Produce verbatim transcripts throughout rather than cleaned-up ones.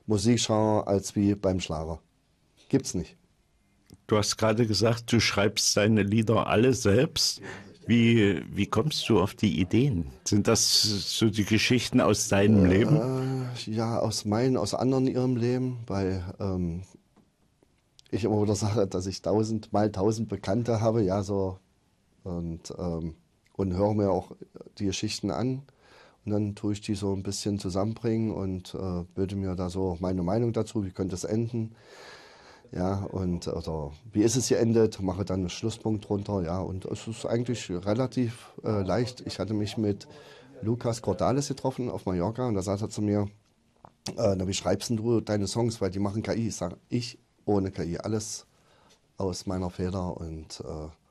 Musikgenre als wie beim Schlager. Gibt's nicht. Du hast gerade gesagt, du schreibst deine Lieder alle selbst. Wie, wie kommst du auf die Ideen? Sind das so die Geschichten aus deinem Äh, Leben? ja, aus meinen, aus anderen ihrem Leben, weil ähm, ich immer wieder sage, dass ich tausend mal tausend Bekannte habe, ja, so und, ähm, und höre mir auch die Geschichten an. Und dann tue ich die so ein bisschen zusammenbringen und äh, bilde mir da so meine Meinung dazu, wie könnte es enden. Ja, und oder wie ist es hier endet, mache dann einen Schlusspunkt drunter, ja, und es ist eigentlich relativ äh, leicht. Ich hatte mich mit Lucas Cordalis getroffen auf Mallorca und da sagt er zu mir, äh, na, wie schreibst denn du deine Songs, weil die machen K I. Ich sage, ich ohne K I, alles aus meiner Feder und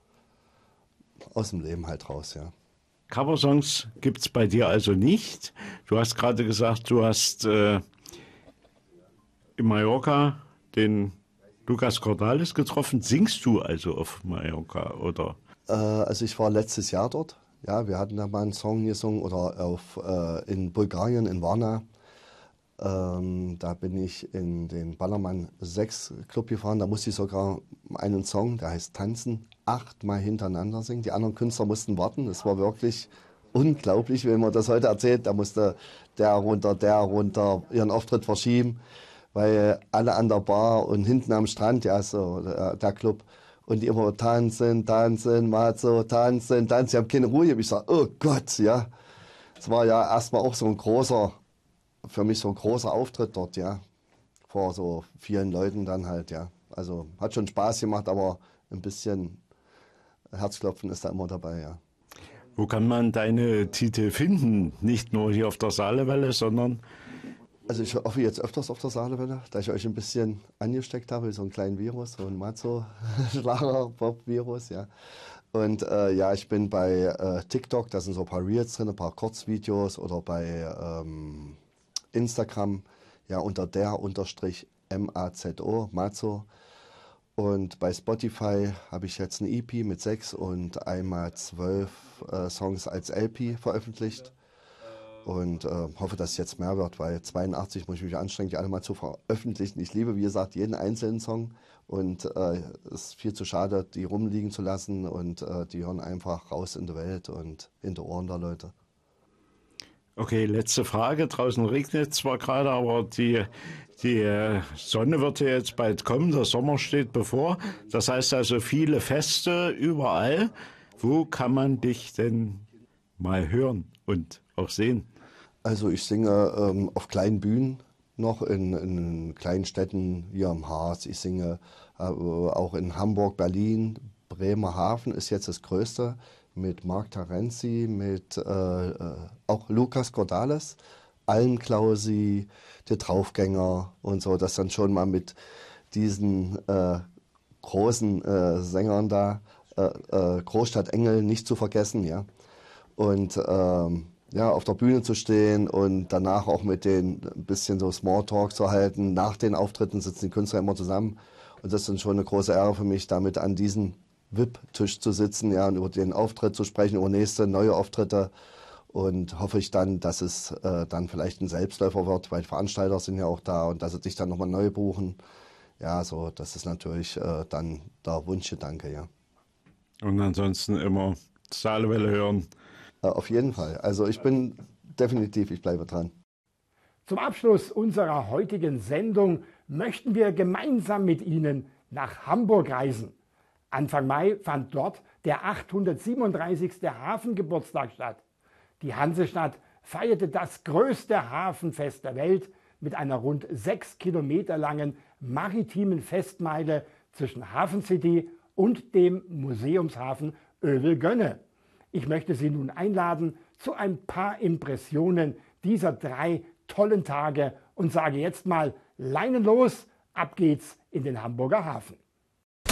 äh, aus dem Leben halt raus, ja. Coversongs gibt es bei dir also nicht. Du hast gerade gesagt, du hast äh, in Mallorca den Lucas Cordalis getroffen. Singst du also auf Mallorca, oder? Äh, also ich war letztes Jahr dort. Ja, wir hatten da mal einen Song gesungen oder auf, äh, in Bulgarien, in Varna. Ähm, da bin ich in den Ballermann sechs Club gefahren. Da musste ich sogar einen Song, der heißt Tanzen, achtmal hintereinander singen. Die anderen Künstler mussten warten. Das war wirklich unglaublich, wenn man das heute erzählt. Da musste der runter, der runter, ihren Auftritt verschieben, weil alle an der Bar und hinten am Strand, ja, so der, der Club, und die immer tanzen, tanzen, mal so tanzen, tanzen. Die haben keine Ruhe. Ich sage, oh Gott, ja. Es war ja erstmal auch so ein großer, für mich so ein großer Auftritt dort, ja. Vor so vielen Leuten dann halt, ja. Also hat schon Spaß gemacht, aber ein bisschen Herzklopfen ist da immer dabei, ja. Wo kann man deine Titel finden? Nicht nur hier auf der Saalewelle, sondern... Also ich hoffe jetzt öfters auf der Saalewelle, da ich euch ein bisschen angesteckt habe, so einen kleinen Virus, so ein Mazzo-Schlager-Pop-Virus, ja. Und äh, ja, ich bin bei äh, TikTok, da sind so ein paar Reels drin, ein paar Kurzvideos oder bei ähm, Instagram, ja, unter der unterstrich M A Z O, Mazzo. Und bei Spotify habe ich jetzt eine E P mit sechs und einmal zwölf äh, Songs als L P veröffentlicht. Und äh, hoffe, dass es jetzt mehr wird, weil zweiundachtzig muss ich mich anstrengen, die alle mal zu veröffentlichen. Ich liebe, wie gesagt, jeden einzelnen Song und äh, es ist viel zu schade, die rumliegen zu lassen und äh, die hören einfach raus in die Welt und in die Ohren der Leute. Okay, letzte Frage. Draußen regnet zwar gerade, aber die, die äh, Sonne wird ja jetzt bald kommen. Der Sommer steht bevor. Das heißt also viele Feste überall. Wo kann man dich denn mal hören und auch sehen? Also ich singe ähm, auf kleinen Bühnen noch, in, in kleinen Städten hier am Harz. Ich singe äh, auch in Hamburg, Berlin, Bremerhaven ist jetzt das Größte, mit Marc Terenzi, mit äh, äh, auch Lucas Cordalis, Alm Klausi, die Draufgänger und so, das dann schon mal mit diesen äh, großen äh, Sängern da, äh, äh, Großstadtengel nicht zu vergessen, ja. Und ähm, ja, auf der Bühne zu stehen und danach auch mit denen ein bisschen so Smalltalk zu halten. Nach den Auftritten sitzen die Künstler immer zusammen. Und das ist dann schon eine große Ehre für mich, damit an diesem V I P-Tisch zu sitzen, ja, und über den Auftritt zu sprechen, über nächste, neue Auftritte. Und hoffe ich dann, dass es äh, dann vielleicht ein Selbstläufer wird, weil die Veranstalter sind ja auch da und dass sie dich dann nochmal neu buchen. Ja, so, das ist natürlich äh, dann der Wunschgedanke, ja. Und ansonsten immer Saalewelle hören. Äh, auf jeden Fall. Also ich bin definitiv, ich bleibe dran. Zum Abschluss unserer heutigen Sendung möchten wir gemeinsam mit Ihnen nach Hamburg reisen. Anfang Mai fand dort der achthundertsiebenunddreißigste Hafengeburtstag statt. Die Hansestadt feierte das größte Hafenfest der Welt mit einer rund sechs Kilometer langen maritimen Festmeile zwischen Hafen City und dem Museumshafen Övelgönne. Ich möchte Sie nun einladen zu ein paar Impressionen dieser drei tollen Tage und sage jetzt mal Leinen los, ab geht's in den Hamburger Hafen.